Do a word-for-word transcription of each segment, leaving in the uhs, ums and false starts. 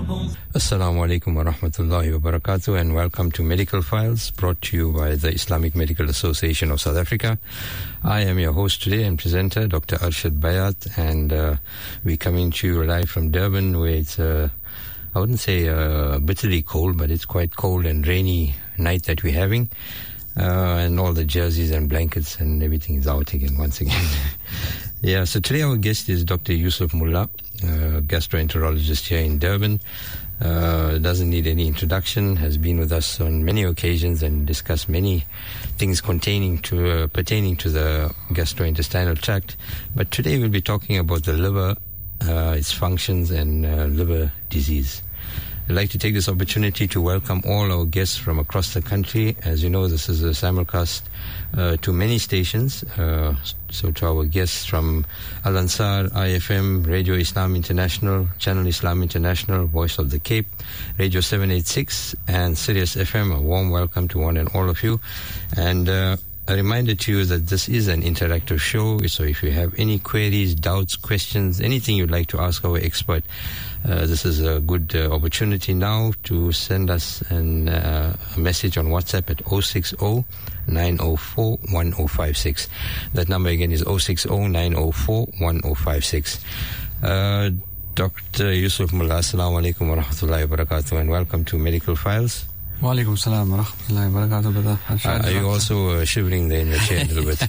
Assalamu alaikum wa rahmatullahi wa barakatuh, and welcome to Medical Files, brought to you by the Islamic Medical Association of South Africa. I am your host today and presenter, Doctor Arshad Bayat, and uh, we're coming to you live from Durban, where it's, uh, I wouldn't say uh, bitterly cold, but it's quite cold and rainy night that we're having. Uh, and all the jerseys and blankets and everything is out again, once again. Yeah, so today our guest is Doctor Yusuf Mullah, uh, gastroenterologist here in Durban. Uh, doesn't need any introduction, has been with us on many occasions and discussed many things containing to uh, pertaining to the gastrointestinal tract. But today we'll be talking about the liver, uh, its functions, and uh, liver disease. I'd like to take this opportunity to welcome all our guests from across the country. As you know, this is a simulcast uh, to many stations. Uh, so to our guests from Al Ansar, I F M, Radio Islam International, Channel Islam International, Voice of the Cape, Radio seven eighty-six, and Sirius F M, a warm welcome to one and all of you. And uh, a reminder to you that this is an interactive show, so if you have any queries, doubts, questions, anything you'd like to ask our expert, uh, this is a good uh, opportunity now to send us an, uh, a message on WhatsApp at zero six zero nine zero four one zero five six. That number again is zero six zero nine zero four one zero five six. Uh, Doctor Yusuf Mullah, assalamu alaikum wa rahmatullahi wa barakatuh, and welcome to Medical Files. Wa alaikum salam wa rahmatullahi wa barakatuh, brother. Uh, are you also uh, shivering there in your chair a little bit?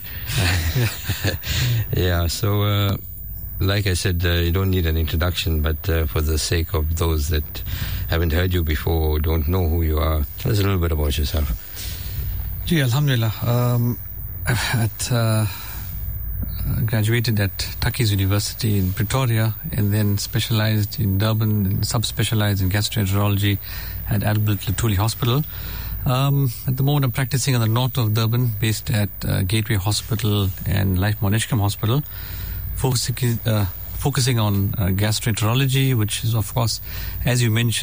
Yeah, so uh, like I said, uh, you don't need an introduction, but uh, for the sake of those that haven't heard you before or don't know who you are, tell us a little bit about yourself. Gee, alhamdulillah. Um, at, uh, graduated at Tuckey's University in Pretoria, and then specialized in Durban, and sub-specialized in gastroenterology at Albert Luthuli Hospital. Um, at the moment, I'm practicing on the north of Durban, based at uh, Gateway Hospital and Life Monishkam Hospital, focusing, uh, focusing on uh, gastroenterology, which is, of course, as you mentioned,